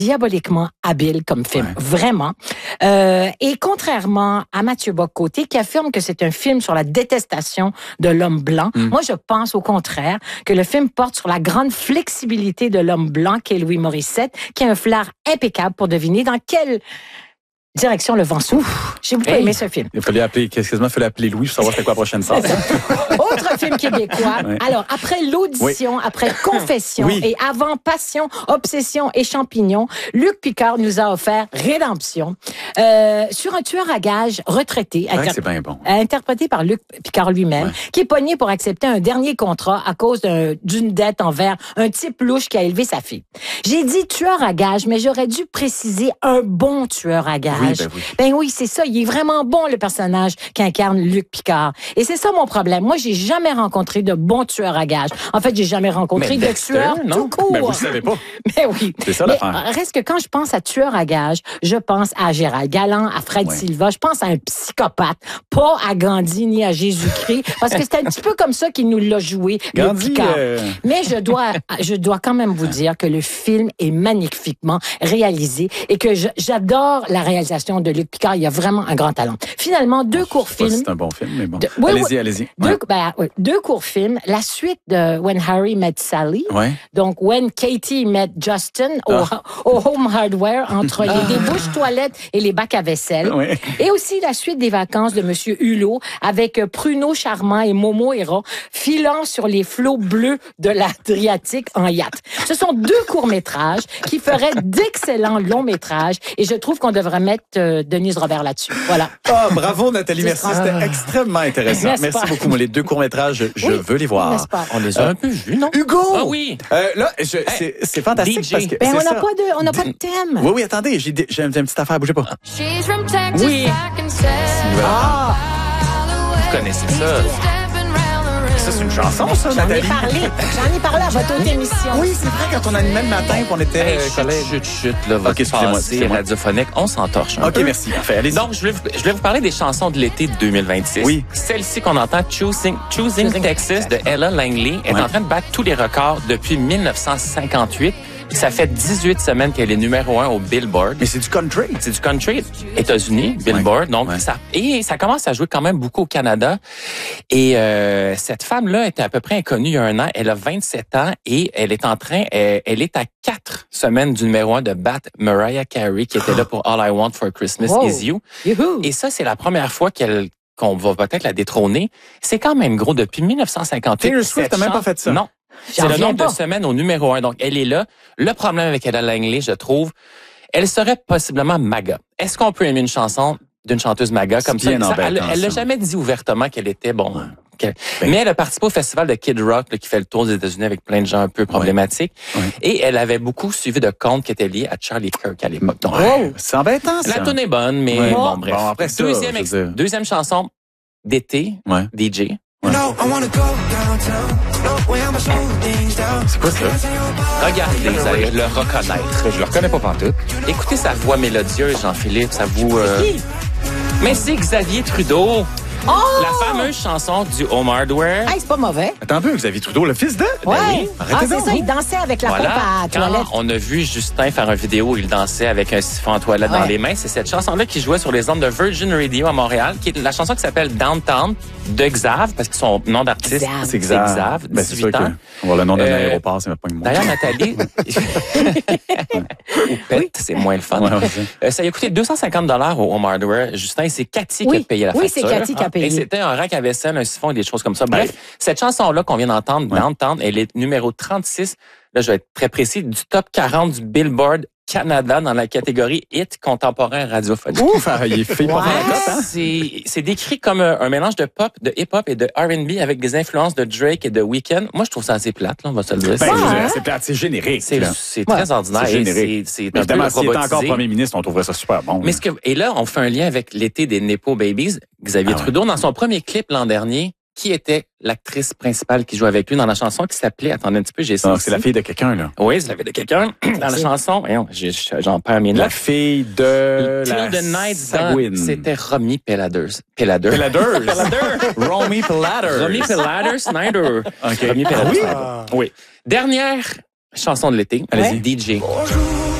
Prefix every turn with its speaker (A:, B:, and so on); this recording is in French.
A: diaboliquement habile comme film, vraiment. Et contrairement à Mathieu Bock-Côté, qui affirme que c'est un film sur la détestation de l'homme blanc, moi, je pense au contraire que le film porte sur la grande flexibilité de l'homme blanc qu'est Louis Morissette, qui a un flair impeccable pour deviner dans quelle direction le vent souffle. J'ai beaucoup aimé ce film.
B: Il fallait appeler Louis pour savoir c'était quoi la prochaine sorte.
A: Autre film québécois. Ouais. Alors, après l'audition, après Confession et avant Passion, Obsession et Champignons, Luc Picard nous a offert Rédemption sur un tueur à gages retraité, interprété par Luc Picard lui-même, qui est pogné pour accepter un dernier contrat à cause d'une dette envers un type louche qui a élevé sa fille. J'ai dit tueur à gages, mais j'aurais dû préciser un bon tueur à gages. Ben oui, c'est ça. Il est vraiment bon, le personnage qu'incarne Luc Picard. Et c'est ça mon problème. Moi, j'ai jamais rencontré de bon tueur à gages. En fait, j'ai jamais rencontré de tueur tout court.
B: Mais vous le savez pas.
A: Mais oui.
B: C'est ça l'affaire.
A: Reste que quand je pense à tueur à gages, je pense à Gérald Galland, à Fred Silva. Je pense à un psychopathe, pas à Gandhi ni à Jésus-Christ, parce que c'est un petit peu comme ça qu'il nous l'a joué, Luc Picard. Mais je dois quand même vous dire que le film est magnifiquement réalisé et que j'adore la réalisation de Luc Picard. Il y a vraiment un grand talent. Finalement, deux courts films.
B: C'est un bon film, mais bon. Allez-y.
A: Deux courts films. La suite de When Harry Met Sally. Donc, When Katie Met Justin au Home Hardware entre les débouches toilettes et les bacs à vaisselle. Et aussi la suite des vacances de Monsieur Hulot avec Pruneau Charmant et Momo Héra filant sur les flots bleus de l'Adriatique en yacht. Ce sont deux courts-métrages qui feraient d'excellents longs-métrages et je trouve qu'on devrait mettre Denise Robert là-dessus. Voilà.
B: Bravo Nathalie, merci. C'était extrêmement intéressant. Merci beaucoup. Moi, les deux courts-métrages, je veux les voir.
A: On
C: les a un peu vus, non?
B: Hugo!
C: Ah oui!
B: Là, c'est fantastique
C: DJ.
B: parce que
A: on n'a pas de thème.
B: Oui, attendez, j'ai une petite affaire, bougez pas.
C: Oui! Vous connaissez ça?
B: Ça, c'est une chanson, ça, Nathalie?
A: J'en ai parlé à votre autre émission.
B: Oui, c'est vrai, quand on animait le matin, qu'on était collègues.
C: Chut, là, votre passé radiophonique, on s'entorche un peu.
B: Merci. Parfait, allez-y.
C: Donc, je voulais vous parler des chansons de l'été de 2026.
B: Oui.
C: Celle-ci qu'on entend, Choosing Texas de Ella Langley, est en train de battre tous les records depuis 1958. Ça fait 18 semaines qu'elle est numéro 1 au Billboard.
B: Mais c'est du country.
C: C'est du country, États-Unis, Billboard. Donc, ça commence à jouer quand même beaucoup au Canada. Et cette femme-là était à peu près inconnue il y a un an. Elle a 27 ans et elle est à 4 semaines du numéro 1 de battre Mariah Carey, qui était là pour All I Want for Christmas Is You. Et ça, c'est la première fois qu'on va peut-être la détrôner. C'est quand même gros. Depuis 1958.
B: Taylor Swift n'a même pas fait ça.
C: Non. C'est le nombre de semaines au numéro 1. Donc, elle est là. Le problème avec Ella Langley, je trouve, elle serait possiblement MAGA. Est-ce qu'on peut aimer une chanson d'une chanteuse MAGA comme ça? Elle l'a jamais dit ouvertement qu'elle était mais elle a participé au festival de Kid Rock qui fait le tour des États-Unis avec plein de gens un peu problématiques. Et elle avait beaucoup suivi de comptes qui étaient liés à Charlie Kirk à l'époque. Donc,
B: c'est embêtant, ça.
C: La tune est bonne, mais bon, bref.
B: Bon, après ça,
C: deuxième chanson d'été, DJ.
B: C'est quoi ça?
C: Regardez, vous allez le reconnaître.
B: Je le reconnais pas pantoute.
C: Écoutez sa voix mélodieuse, Jean-Philippe, ça vous... Mais c'est Xavier Trudeau. La fameuse chanson du Home Hardware.
A: C'est pas mauvais.
B: Attends un peu, Xavier Trudeau, le fils de?
A: Oui.
B: Arrêtez
A: c'est ça, il dansait avec la pompe à toilette.
C: On a vu Justin faire une vidéo où il dansait avec un siphon à toilette dans les mains. C'est cette chanson-là qui jouait sur les ondes de Virgin Radio à Montréal, qui est la chanson qui s'appelle Downtown de Xav, parce que son nom d'artiste, c'est Xav, 18 ans.
B: On va le nom d'un aéroport, c'est même pas une montre.
C: D'ailleurs, Nathalie, c'est moins le fun. Ça a coûté 250 $ au Home Hardware. Justin, c'est Cathy qui a payé la facture.
A: Oui, c'est Cathy qui a payé.
C: Et c'était un rack à vaisselle, un siphon et des choses comme ça. Bref, cette chanson-là qu'on vient d'entendre, Downtown, elle est numéro 36, là, je vais être très précis, du top 40 du Billboard Canada dans la catégorie hit contemporain radiophonique.
B: Ouf, il fait pas hein?
C: C'est décrit comme un mélange de pop, de hip-hop et de R&B avec des influences de Drake et de Weeknd. Moi, je trouve ça assez plate, là, on va se le dire.
B: C'est plate, c'est générique.
C: C'est très ordinaire.
B: C'est générique. Évidemment, s'il était encore premier ministre, on trouverait ça super bon.
C: Mais et là, on fait un lien avec l'été des Nepo Babies. Xavier Trudeau, dans son premier clip l'an dernier, qui était l'actrice principale qui joue avec lui dans la chanson qui s'appelait, attendez un petit peu,
B: c'est la fille de quelqu'un, là.
C: Oui, c'est la fille de quelqu'un. Dans la chanson, j'en perds mes notes.
B: La fille de
C: Till the Night
B: Sagouine.
C: C'était Romy Pellader.
B: Romy Pellader.
C: Snyder.
B: Okay.
C: Romy Pellader. Oui. Dernière chanson de l'été.
B: Allez-y.
C: DJ.
D: Bonjour.